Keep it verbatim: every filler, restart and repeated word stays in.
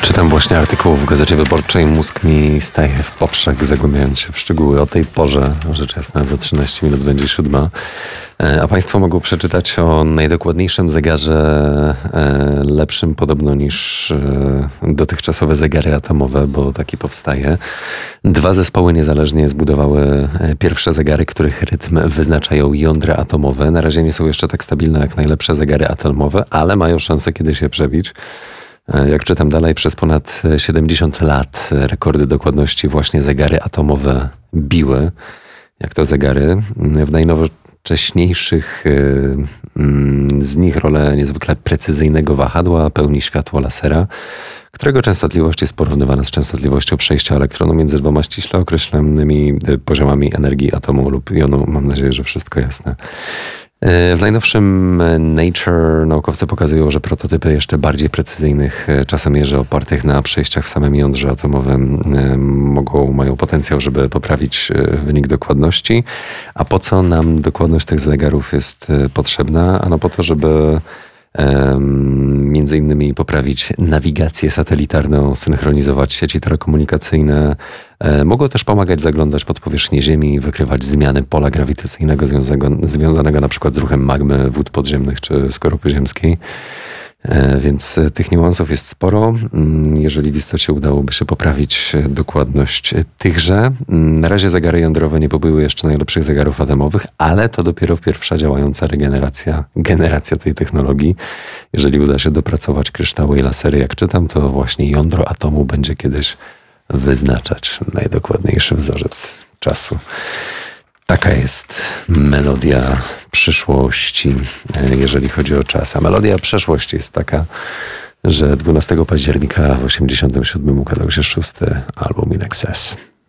Czytam właśnie artykuł w Gazecie Wyborczej. Mózg mi staje w poprzek, zagłębiając się w szczegóły. O tej porze, rzecz jasna, za trzynaście minut będzie siódma. A Państwo mogą przeczytać o najdokładniejszym zegarze, lepszym podobno niż dotychczasowe zegary atomowe, bo taki powstaje. Dwa zespoły niezależnie zbudowały pierwsze zegary, których rytm wyznaczają jądra atomowe. Na razie nie są jeszcze tak stabilne jak najlepsze zegary atomowe, ale mają szansę kiedyś się przebić. Jak czytam dalej, przez ponad siedemdziesiąt lat rekordy dokładności właśnie zegary atomowe biły. Jak to zegary? W najnowocześniejszych z nich rolę niezwykle precyzyjnego wahadła pełni światło lasera, którego częstotliwość jest porównywana z częstotliwością przejścia elektronu między dwoma ściśle określonymi poziomami energii atomu lub jonu. Mam nadzieję, że wszystko jasne. W najnowszym Nature naukowcy pokazują, że prototypy jeszcze bardziej precyzyjnych czasomierzy opartych na przejściach w samym jądrze atomowym mogą, mają potencjał, żeby poprawić wynik dokładności. A po co nam dokładność tych zegarów jest potrzebna? Ano po to, żeby między innymi poprawić nawigację satelitarną, synchronizować sieci telekomunikacyjne. Mogło też pomagać zaglądać pod powierzchnię Ziemi, wykrywać zmiany pola grawitacyjnego związanego, związanego na przykład z ruchem magmy, wód podziemnych czy skorupy ziemskiej. Więc tych niuansów jest sporo. Jeżeli w istocie udałoby się poprawić dokładność tychże. Na razie zegary jądrowe nie pobyły jeszcze najlepszych zegarów atomowych, ale to dopiero pierwsza działająca regeneracja, generacja tej technologii. Jeżeli uda się dopracować kryształy i lasery, jak czytam, to właśnie jądro atomu będzie kiedyś wyznaczać najdokładniejszy wzorzec czasu. Taka jest melodia przyszłości, jeżeli chodzi o czas. A melodia przeszłości jest taka, że dwunastego października w osiemdziesiątym siódmym ukazał się szósty album In Excess.